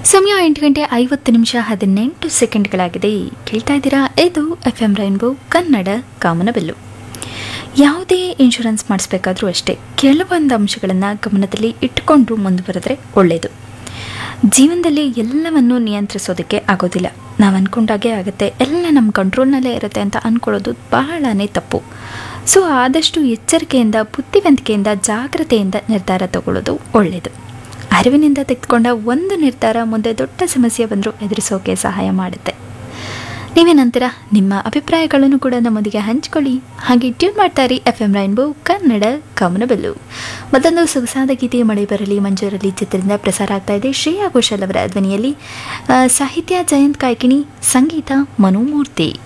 ಸಮಯ 8 ಗಂಟೆ 50 ನಿಮಿಷ 18 ಸೆಕೆಂಡ್ಗಳಾಗಿದೆ. ಕೇಳ್ತಾ ಇದ್ದೀರಾ, ಇದು FM ರೈನ್ಬೋ ಕನ್ನಡ ಕಾಮನಬಿಲ್ಲು. ಯಾವುದೇ ಇನ್ಶೂರೆನ್ಸ್ ಮಾಡಿಸ್ಬೇಕಾದ್ರೂ ಅಷ್ಟೇ, ಕೆಲವೊಂದು ಅಂಶಗಳನ್ನು ಗಮನದಲ್ಲಿ ಇಟ್ಟುಕೊಂಡು ಮುಂದುವರೆದ್ರೆ ಒಳ್ಳೆಯದು. ಜೀವನದಲ್ಲಿ ಎಲ್ಲವನ್ನು ನಿಯಂತ್ರಿಸೋದಕ್ಕೆ ಆಗೋದಿಲ್ಲ. ನಾವು ಅಂದ್ಕೊಂಡಾಗೆ ಆಗುತ್ತೆ, ಎಲ್ಲ ನಮ್ಮ ಕಂಟ್ರೋಲ್ನಲ್ಲೇ ಇರುತ್ತೆ ಅಂತ ಅಂದ್ಕೊಳ್ಳೋದು ಬಹಳನೇ ತಪ್ಪು. ಸೊ ಆದಷ್ಟು ಎಚ್ಚರಿಕೆಯಿಂದ, ಬುದ್ಧಿವಂತಿಕೆಯಿಂದ, ಜಾಗ್ರತೆಯಿಂದ ನಿರ್ಧಾರ ತಗೊಳ್ಳೋದು ಒಳ್ಳೆಯದು. ಅರಿವಿನಿಂದ ತೆಗೆದುಕೊಂಡ ಒಂದು ನಿರ್ಧಾರ ಮುಂದೆ ದೊಡ್ಡ ಸಮಸ್ಯೆ ಬಂದರೂ ಎದುರಿಸೋಕೆ ಸಹಾಯ ಮಾಡುತ್ತೆ. ನೀವೇನಂತೀರಾ? ನಿಮ್ಮ ಅಭಿಪ್ರಾಯಗಳನ್ನು ಕೂಡ ನಮ್ಮೊಂದಿಗೆ ಹಂಚಿಕೊಳ್ಳಿ. ಹಾಗೆ ಟ್ಯೂನ್ ಮಾಡ್ತಾರೆ FM ರೈನ್ಬೋ ಕನ್ನಡ ಕಾಮನಬಿಲ್ಲು. ಮತ್ತೊಂದು ಸೊಗಸಾದ ಗೀತೆ ಮಳೆ ಬರಲಿ ಮಂಜೂರಲ್ಲಿ ಚಿತ್ರದಿಂದ ಪ್ರಸಾರ ಆಗ್ತಾ ಇದೆ. ಶ್ರೇಯಾ ಘೋಷಾಲ್ ಅವರ ಧ್ವನಿಯಲ್ಲಿ. ಸಾಹಿತ್ಯ ಜಯಂತ್ ಕಾಯ್ಕಿಣಿ, ಸಂಗೀತ ಮನೋಮೂರ್ತಿ.